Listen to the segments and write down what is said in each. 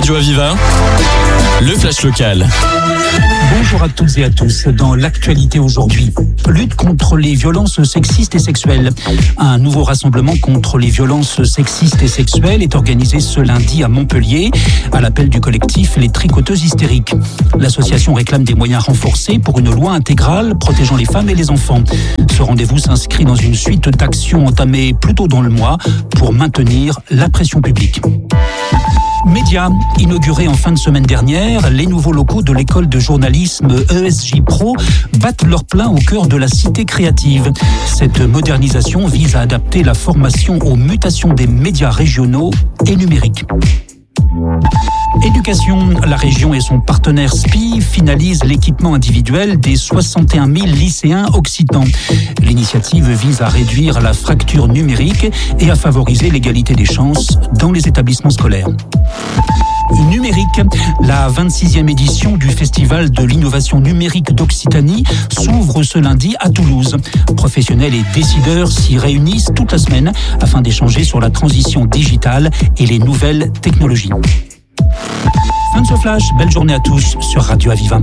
Radio Aviva, le flash local. Bonjour à toutes et à tous. Dans l'actualité aujourd'hui, lutte contre les violences sexistes et sexuelles. Un nouveau rassemblement contre les violences sexistes et sexuelles est organisé ce lundi à Montpellier, à l'appel du collectif Les Tricoteuses Hystériques. L'association réclame des moyens renforcés pour une loi intégrale protégeant les femmes et les enfants. Ce rendez-vous s'inscrit dans une suite d'actions entamées plus tôt dans le mois pour maintenir la pression publique. Média, inauguré en fin de semaine dernière, les nouveaux locaux de l'école de journalisme ESJ Pro battent leur plein au cœur de la cité créative. Cette modernisation vise à adapter la formation aux mutations des médias régionaux et numériques. Éducation, la région et son partenaire SPI finalisent l'équipement individuel des 61 000 lycéens occitans. L'initiative vise à réduire la fracture numérique et à favoriser l'égalité des chances dans les établissements scolaires. Numérique, la 26e édition du Festival de l'innovation numérique d'Occitanie s'ouvre ce lundi à Toulouse. Professionnels et décideurs s'y réunissent toute la semaine afin d'échanger sur la transition digitale et les nouvelles technologies. Fin de ce flash, belle journée à tous sur Radio Aviva.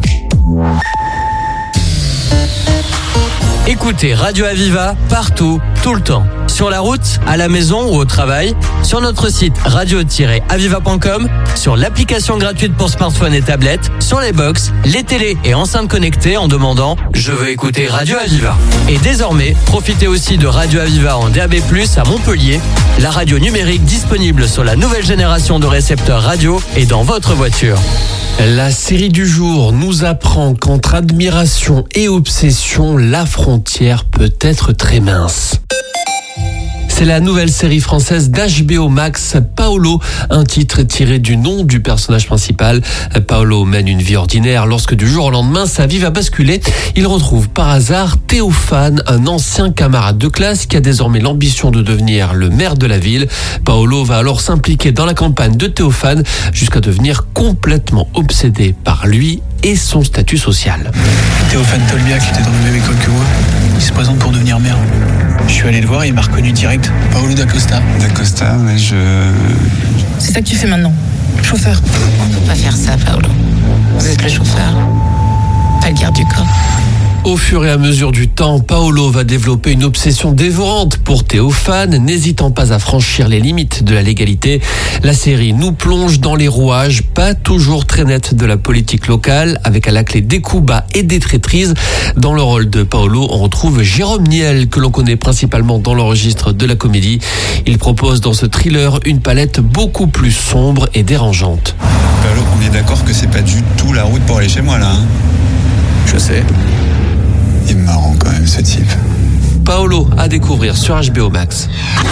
Écoutez Radio Aviva partout, tout le temps. Sur la route, à la maison ou au travail, sur notre site radio-aviva.com, sur l'application gratuite pour smartphone et tablette, sur les box, les télés et enceintes connectées en demandant « Je veux écouter Radio Aviva ». Et désormais, profitez aussi de Radio Aviva en DAB+, à Montpellier, la radio numérique disponible sur la nouvelle génération de récepteurs radio et dans votre voiture. La série du jour nous apprend qu'entre admiration et obsession, la frontière peut être très mince. C'est la nouvelle série française d'HBO Max, Paolo, un titre tiré du nom du personnage principal. Paolo mène une vie ordinaire lorsque du jour au lendemain, sa vie va basculer. Il retrouve par hasard Théophane, un ancien camarade de classe qui a désormais l'ambition de devenir le maire de la ville. Paolo va alors s'impliquer dans la campagne de Théophane jusqu'à devenir complètement obsédé par lui et son statut social. Théophane Tolbia, qui était dans la même école que moi, il se présente pour devenir maire. Je suis allé le voir et il m'a reconnu direct. Paolo D'Acosta. D'Acosta, mais C'est ça que tu fais maintenant, chauffeur. On ne peut pas faire ça, Paolo. Vous êtes le chauffeur, pas le garde du corps. Au fur et à mesure du temps, Paolo va développer une obsession dévorante pour Théophane, n'hésitant pas à franchir les limites de la légalité. La série nous plonge dans les rouages, pas toujours très nets de la politique locale, avec à la clé des coups bas et des traîtrises. Dans le rôle de Paolo, on retrouve Jérôme Niel, que l'on connaît principalement dans le registre de la comédie. Il propose dans ce thriller une palette beaucoup plus sombre et dérangeante. Paolo, on est d'accord que c'est pas du tout la route pour aller chez moi là, hein ? Je sais. Il est marrant quand même ce type. Paolo à découvrir sur HBO Max.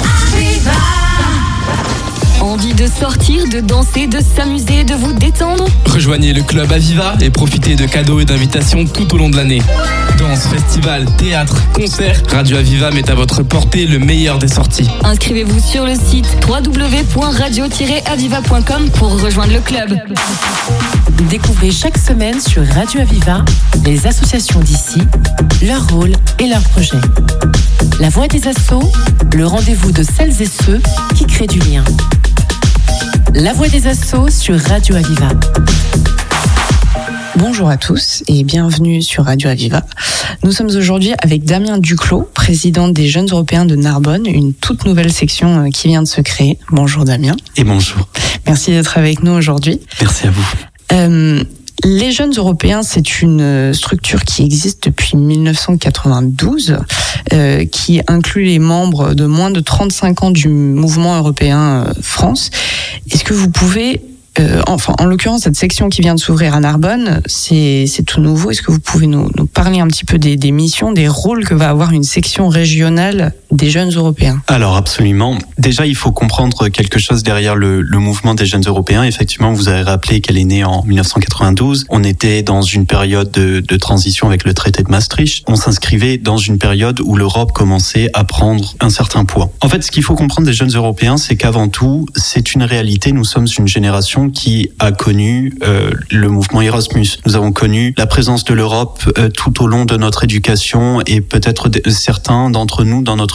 Envie de sortir, de danser, de s'amuser, de vous détendre ? Rejoignez le club Aviva et profitez de cadeaux et d'invitations tout au long de l'année. Danse, festival, théâtre, concerts, Radio Aviva met à votre portée le meilleur des sorties. Inscrivez-vous sur le site www.radio-aviva.com pour rejoindre le club. Découvrez chaque semaine sur Radio Aviva les associations d'ici, leur rôle et leurs projets. La voix des assos, le rendez-vous de celles et ceux qui créent du lien. La voix des assos sur Radio Aviva. Bonjour à tous et bienvenue sur Radio Aviva. Nous sommes aujourd'hui avec Damien Duclos, président des Jeunes Européens de Narbonne, une toute nouvelle section qui vient de se créer. Bonjour Damien. Et bonjour. Merci d'être avec nous aujourd'hui. Merci à vous. Les Jeunes Européens, c'est une structure qui existe depuis 1992, qui inclut les membres de moins de 35 ans du mouvement européen France. Est-ce que vous pouvez, en l'occurrence, cette section qui vient de s'ouvrir à Narbonne, c'est tout nouveau. Est-ce que vous pouvez nous parler un petit peu des missions, des rôles que va avoir une section régionale des Jeunes Européens? Alors absolument. Déjà, il faut comprendre quelque chose derrière le mouvement des Jeunes Européens. Effectivement, vous avez rappelé qu'elle est née en 1992. On était dans une période de transition avec le traité de Maastricht. On s'inscrivait dans une période où l'Europe commençait à prendre un certain poids. En fait, ce qu'il faut comprendre des Jeunes Européens, c'est qu'avant tout, c'est une réalité. Nous sommes une génération qui a connu le mouvement Erasmus. Nous avons connu la présence de l'Europe tout au long de notre éducation et peut-être certains d'entre nous dans notre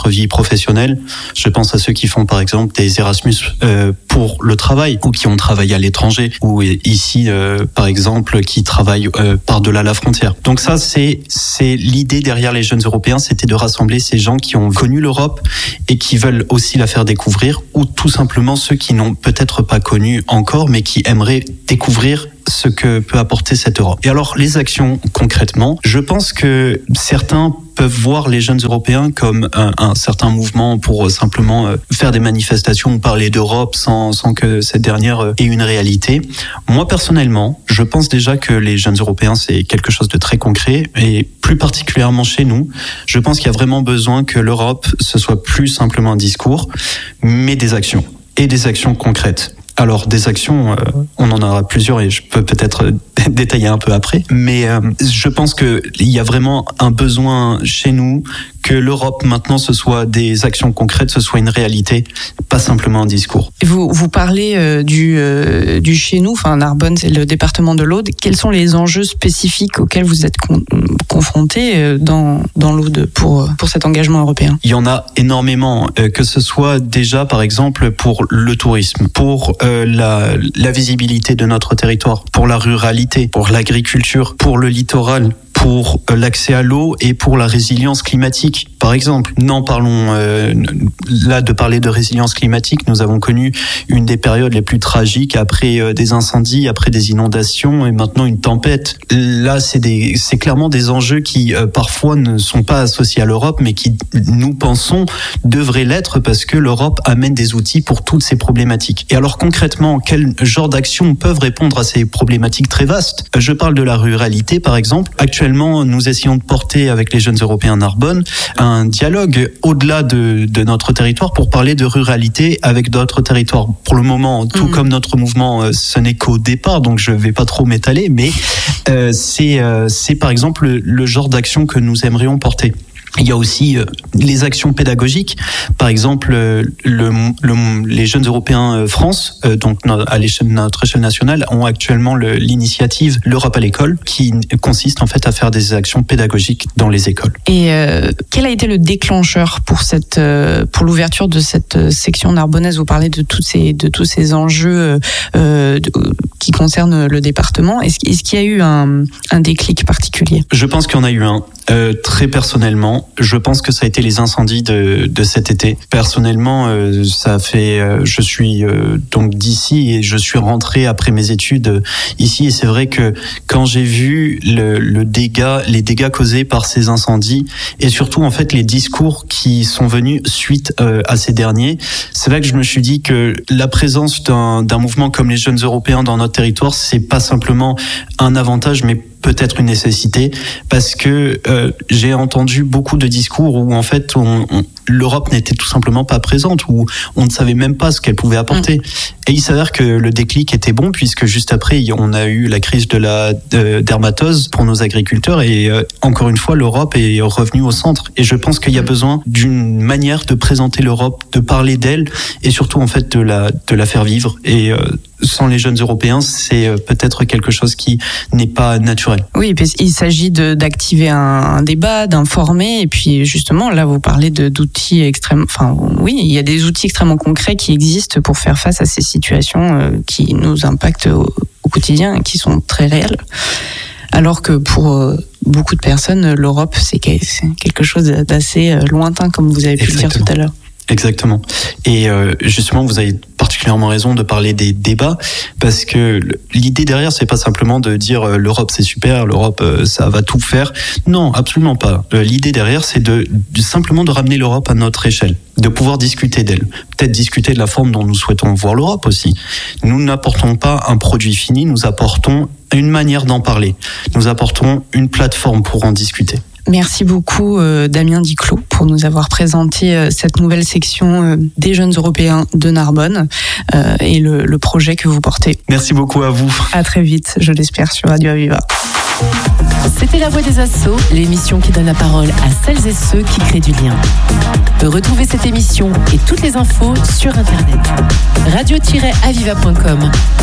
notre vie professionnelle. Je pense à ceux qui font par exemple des Erasmus pour le travail ou qui ont travaillé à l'étranger ou ici par exemple qui travaillent par-delà la frontière. Donc ça c'est l'idée derrière les jeunes européens, c'était de rassembler ces gens qui ont connu l'Europe et qui veulent aussi la faire découvrir, ou tout simplement ceux qui n'ont peut-être pas connu encore mais qui aimeraient découvrir ce que peut apporter cette Europe. Et alors, les actions concrètement, je pense que certains peuvent voir les jeunes européens comme un certain mouvement pour simplement faire des manifestations ou parler d'Europe sans que cette dernière ait une réalité. Moi, personnellement, je pense déjà que les jeunes européens, c'est quelque chose de très concret et plus particulièrement chez nous, je pense qu'il y a vraiment besoin que l'Europe, ce soit plus simplement un discours, mais des actions et des actions concrètes. Alors, des actions, on en aura plusieurs et je peux peut-être détailler un peu après. Mais je pense qu'il y a vraiment un besoin chez nous que l'Europe, maintenant, ce soit des actions concrètes, ce soit une réalité, pas simplement un discours. Vous parlez du chez nous, enfin Narbonne, c'est le département de l'Aude. Quels sont les enjeux spécifiques auxquels vous êtes confrontés dans l'Aude pour cet engagement européen? Il y en a énormément, que ce soit déjà, par exemple, pour le tourisme, pour la visibilité de notre territoire, pour la ruralité, pour l'agriculture, pour le littoral, pour l'accès à l'eau et pour la résilience climatique, par exemple. Parlons là de parler de résilience climatique. Nous avons connu une des périodes les plus tragiques après des incendies, après des inondations et maintenant une tempête. Là, c'est clairement des enjeux qui parfois ne sont pas associés à l'Europe, mais qui, nous pensons, devraient l'être parce que l'Europe amène des outils pour toutes ces problématiques. Et alors concrètement, quel genre d'actions peuvent répondre à ces problématiques très vastes? Je parle de la ruralité, par exemple. Actuellement, nous essayons de porter avec les jeunes européens Narbonne un dialogue au-delà de notre territoire pour parler de ruralité avec d'autres territoires. Pour le moment, tout comme notre mouvement, ce n'est qu'au départ, donc je ne vais pas trop m'étaler, mais c'est par exemple le genre d'action que nous aimerions porter. Il y a aussi les actions pédagogiques. Par exemple, les jeunes européens France, donc à notre échelle nationale, ont actuellement l'initiative l'Europe à l'école, qui consiste en fait à faire des actions pédagogiques dans les écoles. Et quel a été le déclencheur pour l'ouverture de cette section narbonnaise? Vous parlez de tous ces enjeux qui concernent le département. Est-ce qu'il y a eu un déclic particulier? Je pense qu'il y en a eu un. Très personnellement, je pense que ça a été les incendies de cet été. Personnellement, je suis donc d'ici et je suis rentré après mes études ici, et c'est vrai que quand j'ai vu les dégâts causés par ces incendies et surtout en fait les discours qui sont venus suite à ces derniers, c'est là que je me suis dit que la présence d'un mouvement comme les jeunes européens dans notre territoire, c'est pas simplement un avantage, mais peut-être une nécessité, parce que j'ai entendu beaucoup de discours où en fait l'Europe n'était tout simplement pas présente, où on ne savait même pas ce qu'elle pouvait apporter. Et il s'avère que le déclic était bon, puisque juste après on a eu la crise de la dermatose pour nos agriculteurs, et encore une fois l'Europe est revenue au centre. Et je pense qu'il y a besoin d'une manière de présenter l'Europe, de parler d'elle, et surtout en fait de la faire vivre. Et sans les jeunes européens, c'est peut-être quelque chose qui n'est pas naturel. Oui, il s'agit d'activer un débat, d'informer, et puis justement, là, vous parlez d'outils extrêmement... Enfin, oui, il y a des outils extrêmement concrets qui existent pour faire face à ces situations qui nous impactent au quotidien et qui sont très réelles. Alors que pour beaucoup de personnes, l'Europe, c'est quelque chose d'assez lointain, comme vous avez pu le dire tout à l'heure. Exactement. Et justement, vous avez particulièrement raison de parler des débats, parce que l'idée derrière, c'est pas simplement de dire l'Europe c'est super, l'Europe ça va tout faire. Non, absolument pas. L'idée derrière, c'est simplement de ramener l'Europe à notre échelle, de pouvoir discuter d'elle, peut-être discuter de la forme dont nous souhaitons voir l'Europe aussi. Nous n'apportons pas un produit fini, nous apportons une manière d'en parler. Nous apportons une plateforme pour en discuter. Merci beaucoup Damien Diclot pour nous avoir présenté cette nouvelle section des jeunes européens de Narbonne et le projet que vous portez. Merci beaucoup à vous. À très vite, je l'espère, sur Radio Aviva. C'était La Voix des Assos, l'émission qui donne la parole à celles et ceux qui créent du lien. Retrouvez cette émission et toutes les infos sur Internet. radio-aviva.com.